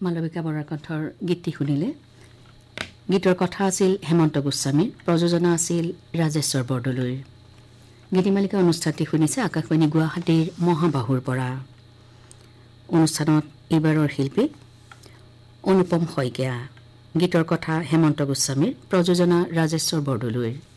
মালবিকা বৰাৰ কণ্ঠৰ গীতটি শুনিলে। গীতৰ কথা আছিল হেমন্ত গোস্বামীৰ, প্ৰযোজনা আছিল ৰাজেশ্বৰ বৰদলৈৰ। গীতিমালিকা অনুষ্ঠানটি শুনিছে আকাশবাণী গুৱাহাটীৰ মহাবাহুৰ পৰা। অনুষ্ঠানত এইবাৰৰ শিল্পী অনুপম শইকীয়া। গীতৰ কথা হেমন্ত গোস্বামীৰ, প্ৰযোজনা ৰাজেশ্বৰ বৰদলৈৰ।